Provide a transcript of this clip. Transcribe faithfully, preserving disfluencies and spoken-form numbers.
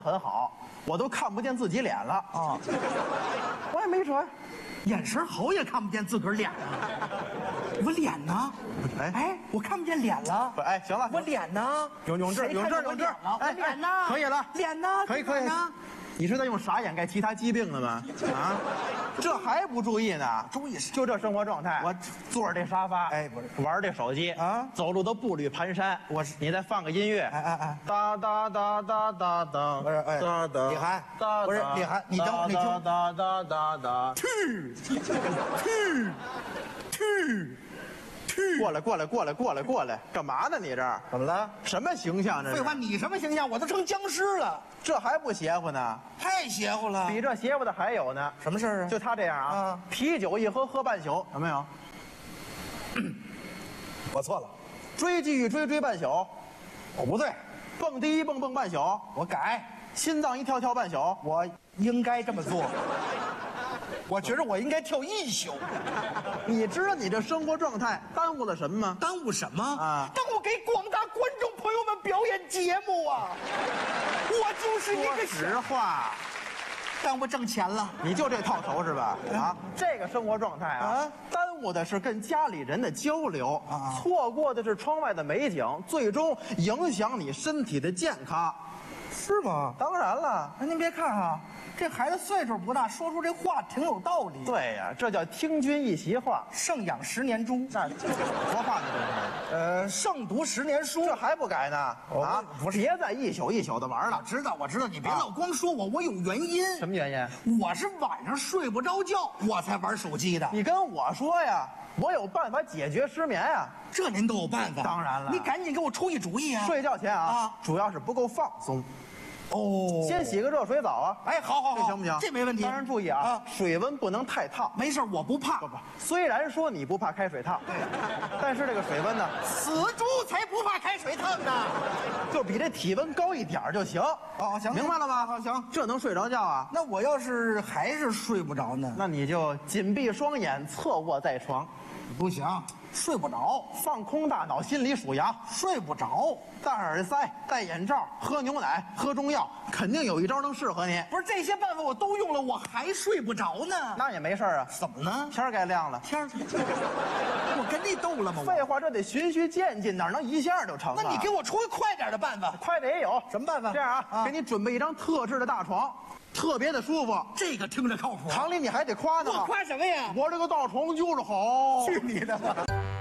很好，我都看不见自己脸了啊！我也没辙， 眼神好也看不见自个儿脸了。我脸呢？ 哎哎，我看不见脸了。 不，哎，行了， 我脸呢？ 永永志， 谁看见永志，永志我脸了， 哎我脸呢？ 可以了， 脸呢？ 可以可以这呢？ 你是在用傻掩盖其他疾病呢吗？啊，这还不注意呢？ 注意什么就这生活状态， 我坐着这沙发， 哎不是玩这手机啊走路都步履蹒跚。 我是你再放个音乐， 哎哎哎， 哒哒哒哒哒哒， 不是哎哒哒， 李涵哒不是李涵你等你听哒哒哒哒， 去去去去！ 过来过来过来过来过来，干嘛呢你这儿？ 怎么了？ 什么形象这是？ 废话，你什么形象？我都成僵尸了， 这还不邪乎呢？ 太邪乎了！ 比这邪乎的还有呢。 什么事儿啊？ 就他这样啊， 啊啤酒一喝喝半宿，有没有？ 我错了， 追剧一追追半宿， 我不对， 蹦迪一蹦蹦半宿， 我改， 心脏一跳跳半宿。 我应该这么做。我觉得我应该跳一宿。 你知道你这生活状态耽误了什么吗？ 耽误什么啊耽误给广大观众朋友们表演节目啊！我就是一说个实话， 耽误挣钱了。 你就这套头是吧？啊，这个生活状态啊， 啊耽误的是跟家里人的交流， 啊错过的是窗外的美景，最终影响你身体的健康。 是吗？ 当然了， 哎，您别看哈、这孩子岁数不大，说出这话挺有道理。， 对呀，这叫听君一席话。 胜养十年猪， 那怎么说话呢？这是。 呃，胜读十年书。 这还不改呢？ 哦啊， 不是别再一宿一宿的玩我了。 知道，我知道，你别啊老光说我，我有原因。 什么原因？ 我是晚上睡不着觉，我才玩手机的。 你跟我说呀，我有办法解决失眠呀。 这您都有办法？ 当然了你赶紧给我出一主意啊！ 睡觉前啊， 啊主要是不够放松， 哦， 先洗个热水澡啊。 哎，好好好， 这行不行？ 这没问题。 当然注意啊， 啊水温不能太烫。 没事，我不怕。 不不，虽然说你不怕开水烫， 对但是这个水温呢， 死猪才不怕开水烫呢。 就比这体温高一点儿就行。 哦行明白了吗？ 好行， 这能睡着觉啊？ 那我要是还是睡不着呢？ 那你就紧闭双眼，侧卧在床， 不行，睡不着， 放空大脑，心里数羊。 睡不着。 戴耳塞，戴眼罩，喝牛奶，喝中药，肯定有一招能适合你。 不是这些办法我都用了，我还睡不着呢。 那也没事儿啊， 怎么呢？ 天儿该亮了。 天儿，我跟你斗了吗？我废话，这得循序渐进，哪能一下就成啊？ 那你给我出个快点的办法。 快的也有， 什么办法？ 这样啊， 啊给你准备一张特制的大床，特别的舒服。 这个听着靠谱。 躺里你还得夸呢我吗？ 夸什么呀？ 我这个大床就是好。 去你的吧！